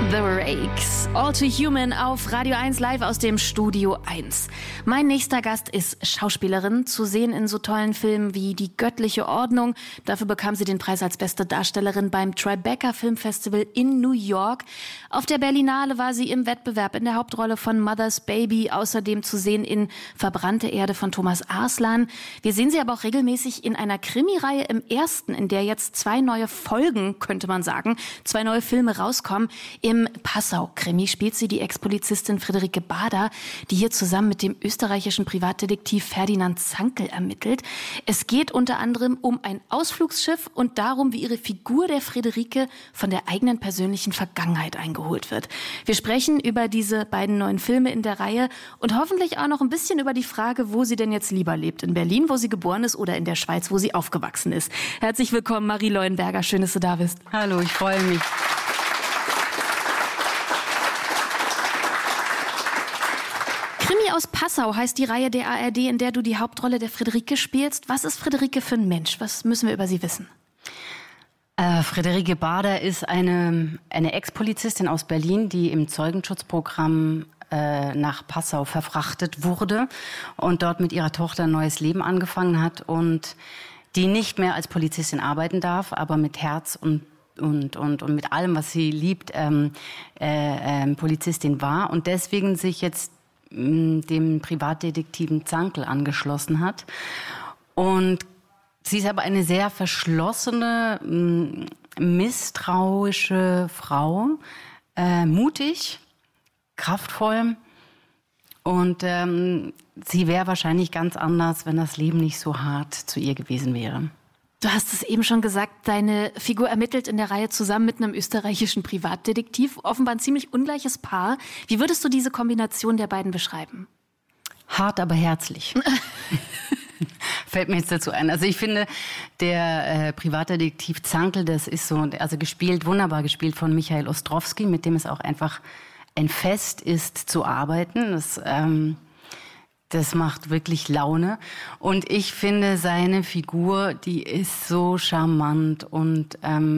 The Rakes, All Too Human auf Radio 1 live aus dem Studio 1. Mein nächster Gast ist Schauspielerin, zu sehen in so tollen Filmen wie Die göttliche Ordnung. Dafür bekam sie den Preis als beste Darstellerin beim Tribeca Film Festival in New York. Auf der Berlinale war sie im Wettbewerb in der Hauptrolle von Mother's Baby, außerdem zu sehen in Verbrannte Erde von Thomas Arslan. Wir sehen sie aber auch regelmäßig in einer Krimireihe im Ersten, in der jetzt 2 neue Folgen, könnte man sagen, 2 neue Filme rauskommen. Im Passau-Krimi spielt sie die Ex-Polizistin Friederike Bader, die hier zusammen mit dem österreichischen Privatdetektiv Ferdinand Zankl ermittelt. Es geht unter anderem um ein Ausflugsschiff und darum, wie ihre Figur der Friederike von der eigenen persönlichen Vergangenheit eingeholt wird. Wir sprechen über diese beiden neuen Filme in der Reihe und hoffentlich auch noch ein bisschen über die Frage, wo sie denn jetzt lieber lebt. In Berlin, wo sie geboren ist, oder in der Schweiz, wo sie aufgewachsen ist. Herzlich willkommen, Marie Leuenberger. Schön, dass du da bist. Hallo, ich freue mich. Krimi aus Passau heißt die Reihe der ARD, in der du die Hauptrolle der Friederike spielst. Was ist Friederike für ein Mensch? Was müssen wir über sie wissen? Friederike Bader ist eine Ex-Polizistin aus Berlin, die im Zeugenschutzprogramm nach Passau verfrachtet wurde und dort mit ihrer Tochter ein neues Leben angefangen hat und die nicht mehr als Polizistin arbeiten darf, aber mit Herz und mit allem, was sie liebt, Polizistin war und deswegen sich jetzt dem Privatdetektiven Zankl angeschlossen hat. Und sie ist aber eine sehr verschlossene, misstrauische Frau, mutig, kraftvoll. Und sie wäre wahrscheinlich ganz anders, wenn das Leben nicht so hart zu ihr gewesen wäre. Du hast es eben schon gesagt, deine Figur ermittelt in der Reihe zusammen mit einem österreichischen Privatdetektiv. Offenbar ein ziemlich ungleiches Paar. Wie würdest du diese Kombination der beiden beschreiben? Hart, aber herzlich. Fällt mir jetzt dazu ein. Also ich finde, der Privatdetektiv Zankl, das ist so, also wunderbar gespielt von Michael Ostrowski, mit dem es auch einfach ein Fest ist zu arbeiten. Das macht wirklich Laune. Und ich finde, seine Figur, die ist so charmant und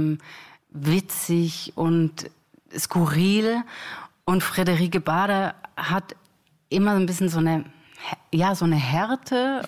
witzig und skurril. Und Friederike Bader hat immer so ein bisschen so eine Härte.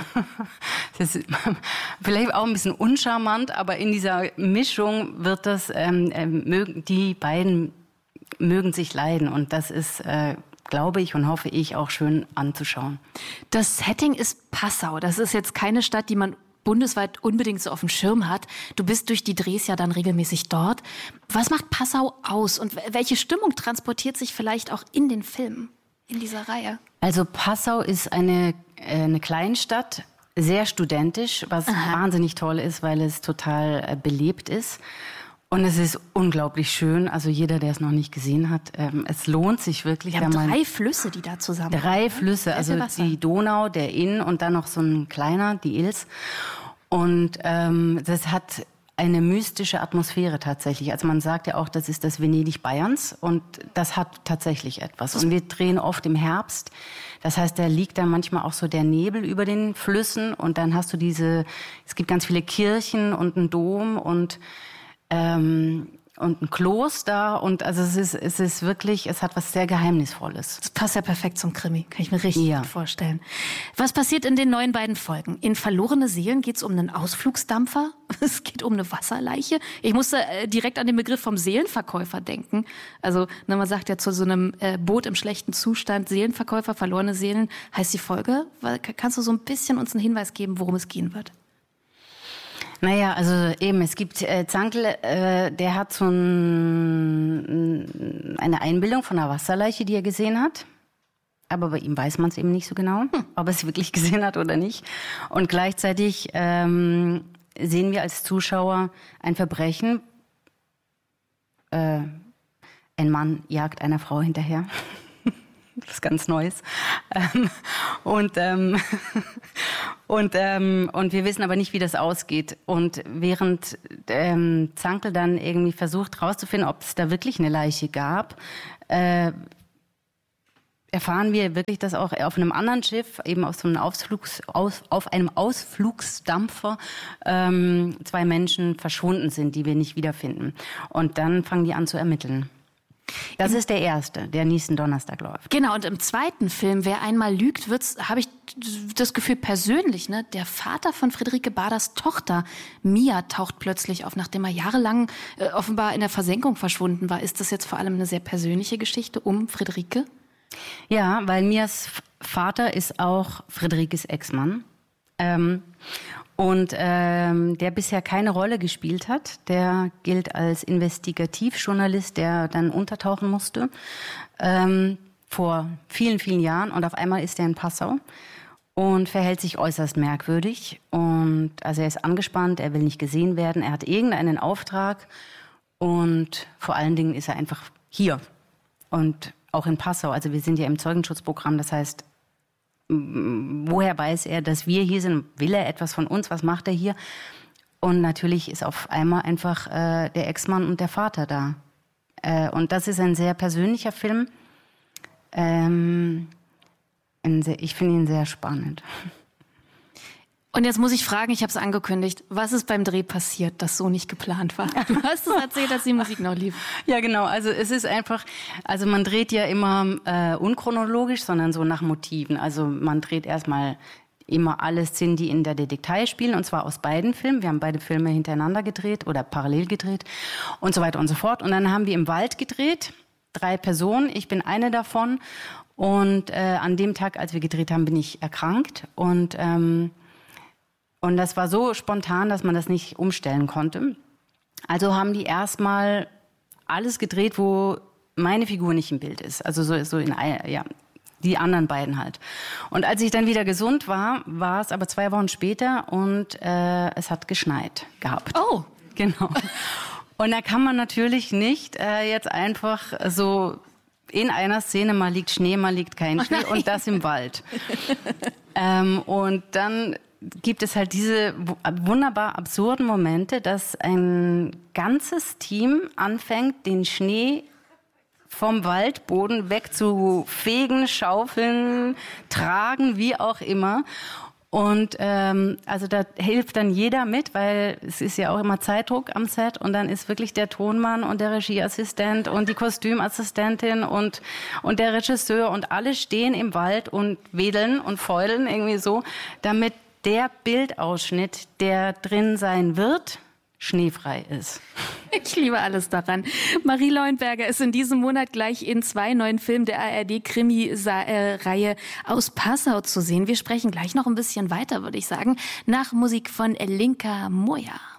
Das ist vielleicht auch ein bisschen uncharmant, aber in dieser Mischung wird das, die beiden mögen sich leiden. Und das ist, glaube ich und hoffe ich, auch schön anzuschauen. Das Setting ist Passau. Das ist jetzt keine Stadt, die man bundesweit unbedingt so auf dem Schirm hat. Du bist durch die Drehs ja dann regelmäßig dort. Was macht Passau aus und welche Stimmung transportiert sich vielleicht auch in den Filmen, in dieser Reihe? Also Passau ist eine Kleinstadt, sehr studentisch, was wahnsinnig toll ist, weil es total belebt ist. Und es ist unglaublich schön. Also jeder, der es noch nicht gesehen hat, es lohnt sich wirklich. Wir haben 3 Flüsse, die da zusammen. 3 Flüsse, also die Donau, der Inn und dann noch so ein kleiner, die Ilz. Und das hat eine mystische Atmosphäre tatsächlich. Also man sagt ja auch, das ist das Venedig Bayerns und das hat tatsächlich etwas. Und wir drehen oft im Herbst. Das heißt, da liegt dann manchmal auch so der Nebel über den Flüssen und dann hast du es gibt ganz viele Kirchen und einen Dom und ein Kloster und also es ist wirklich, es hat was sehr Geheimnisvolles. Das passt ja perfekt zum Krimi, kann ich mir richtig gut vorstellen. Was passiert in den neuen beiden Folgen? In Verlorene Seelen geht es um einen Ausflugsdampfer, es geht um eine Wasserleiche. Ich musste direkt an den Begriff vom Seelenverkäufer denken. Also man sagt ja zu so einem Boot im schlechten Zustand, Seelenverkäufer, verlorene Seelen heißt die Folge. Kannst du so ein bisschen uns einen Hinweis geben, worum es gehen wird? Naja, also eben, es gibt Zankl, der hat so eine Einbildung von einer Wasserleiche, die er gesehen hat. Aber bei ihm weiß man es eben nicht so genau, ob er es wirklich gesehen hat oder nicht. Und gleichzeitig sehen wir als Zuschauer ein Verbrechen. Ein Mann jagt einer Frau hinterher. Das ist ganz Neues. Und wir wissen aber nicht, wie das ausgeht. Und während Zankl dann irgendwie versucht herauszufinden, ob es da wirklich eine Leiche gab, erfahren wir wirklich, dass auch auf einem anderen Schiff, eben auf so einem auf einem Ausflugsdampfer, 2 Menschen verschwunden sind, die wir nicht wiederfinden. Und dann fangen die an zu ermitteln. Das ist der erste, der nächsten Donnerstag läuft. Genau, und im zweiten Film, Wer einmal lügt, habe ich das Gefühl persönlich, ne, der Vater von Friederike Baders Tochter, Mia, taucht plötzlich auf, nachdem er jahrelang offenbar in der Versenkung verschwunden war. Ist das jetzt vor allem eine sehr persönliche Geschichte um Friederike? Ja, weil Mias Vater ist auch Friederikes Ex-Mann. Der bisher keine Rolle gespielt hat. Der gilt als Investigativjournalist, der dann untertauchen musste vor vielen, vielen Jahren. Und auf einmal ist er in Passau und verhält sich äußerst merkwürdig. Und also er ist angespannt, er will nicht gesehen werden, er hat irgendeinen Auftrag und vor allen Dingen ist er einfach hier und auch in Passau. Also wir sind ja im Zeugenschutzprogramm, das heißt, woher weiß er, dass wir hier sind? Will er etwas von uns? Was macht er hier? Und natürlich ist auf einmal einfach der Ex-Mann und der Vater da. Und das ist ein sehr persönlicher Film. Ich finde ihn sehr spannend. Und jetzt muss ich fragen, ich habe es angekündigt, was ist beim Dreh passiert, das so nicht geplant war? Du hast es erzählt, dass die Musik noch lief. Ja, genau. Also es ist einfach, also man dreht ja immer unchronologisch, sondern so nach Motiven. Also man dreht erstmal immer alle Szenen, die in der Detektei spielen, und zwar aus beiden Filmen. Wir haben beide Filme hintereinander gedreht oder parallel gedreht und so weiter und so fort. Und dann haben wir im Wald gedreht, 3 Personen, ich bin eine davon. Und an dem Tag, als wir gedreht haben, bin ich erkrankt und das war so spontan, dass man das nicht umstellen konnte. Also haben die erstmal alles gedreht, wo meine Figur nicht im Bild ist. Also so in die anderen beiden halt. Und als ich dann wieder gesund war, war es aber 2 Wochen später und es hat geschneit gehabt. Oh, genau. Und da kann man natürlich nicht jetzt einfach so in einer Szene, mal liegt Schnee, mal liegt kein Schnee und das im Wald. Und dann gibt es halt diese wunderbar absurden Momente, dass ein ganzes Team anfängt, den Schnee vom Waldboden wegzufegen, schaufeln, tragen, wie auch immer. Und also da hilft dann jeder mit, weil es ist ja auch immer Zeitdruck am Set und dann ist wirklich der Tonmann und der Regieassistent und die Kostümassistentin und der Regisseur und alle stehen im Wald und wedeln und fäudeln irgendwie so, damit der Bildausschnitt, der drin sein wird, schneefrei ist. Ich liebe alles daran. Marie Leuenberger ist in diesem Monat gleich in 2 neuen Filmen der ARD-Krimi-Reihe aus Passau zu sehen. Wir sprechen gleich noch ein bisschen weiter, würde ich sagen, nach Musik von Linka Moja.